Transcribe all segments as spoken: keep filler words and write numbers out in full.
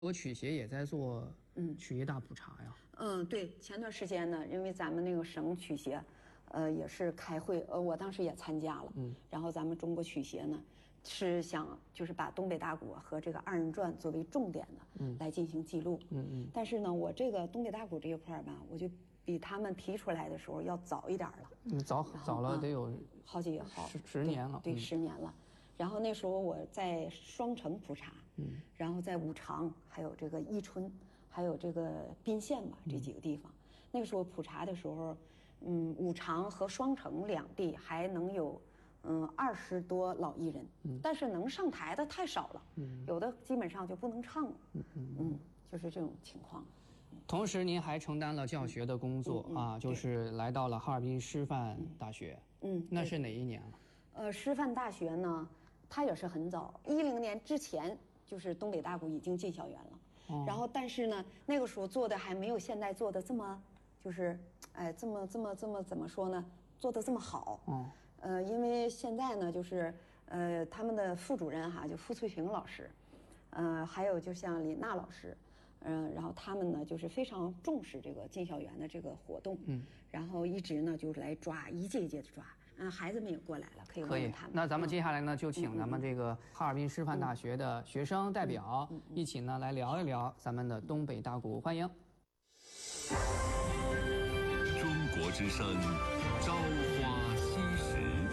我曲协也在做嗯曲艺大普查呀。 嗯，对，前段时间呢，因为咱们那个省曲协，呃，也是开会，呃，我当时也参加了。嗯，然后咱们中国曲协呢，是想就是把东北大鼓和这个二人转作为重点的，嗯，来进行记录。嗯嗯。但是呢，我这个东北大鼓这一块吧，我就比他们提出来的时候要早一点了。 嗯，早早了得有好几好十十年了。 对，十年了。然后那时候我在双城普查，嗯，然后在五常，还有这个伊春，还有这个宾县吧，这几个地方。嗯、那个时候普查的时候，嗯，五常和双城两地还能有嗯二十多老艺人，嗯，但是能上台的太少了，嗯，有的基本上就不能唱了，嗯嗯嗯，就是这种情况。 同时，您还承担了教学的工作、嗯嗯、啊，就是来到了哈尔滨师范大学，嗯，那是哪一年了？ 呃，师范大学呢？他也是很早，一零年之前就是东北大鼓已经进校园了，哦、然后但是呢，那个时候做的还没有现在做的这么，就是，哎，这么这么这么怎么说呢？做的这么好。哦、呃，因为现在呢，就是呃，他们的副主任哈，就傅翠萍老师，呃，还有就像李娜老师，嗯、呃，然后他们呢就是非常重视这个进校园的这个活动，嗯，然后一直呢就是来抓，一届一届的抓。嗯，孩子们也过来了，可以问问他们。 那咱们接下来呢，就请咱们这个哈尔滨师范大学的学生代表一起呢来聊一聊咱们的东北大鼓，欢迎。 中国之声，朝花夕拾。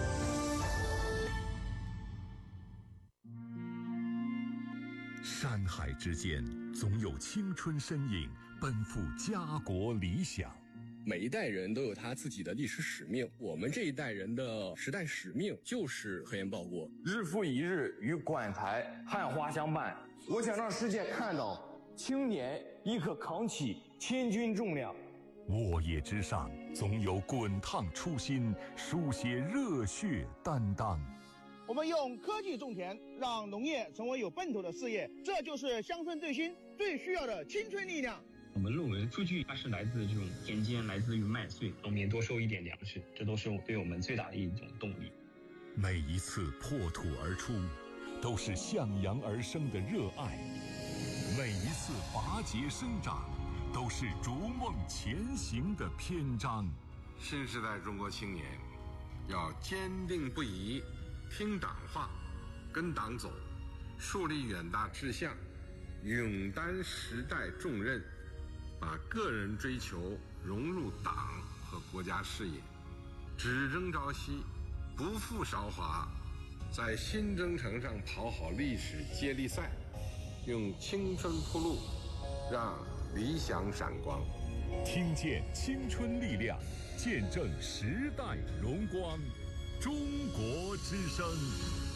山海之间，总有青春身影奔赴家国理想。 每一代人都有他自己的历史使命，我们这一代人的时代使命就是核烟报国， 日复一日与管台汉花相伴。我想让世界看到青年亦可扛起千钧重量。 沃野之上，总有滚烫初心，书写热血担当。 我们用科技种田，让农业成为有奔头的事业，这就是乡村振兴最需要的青春力量。 我们论文数据它是来自这种田间，来自于麦穗，农民多收一点粮食，这都是对我们最大的一种动力。 每一次破土而出，都是向阳而生的热爱；每一次拔节生长，都是逐梦前行的篇章。 新时代中国青年要坚定不移，听党话，跟党走，树立远大志向，勇担时代重任，把个人追求融入党和国家事业，只争朝夕，不负韶华，在新征程上跑好历史接力赛，用青春铺路，让理想闪光。 听见青春力量，见证时代荣光。中国之声。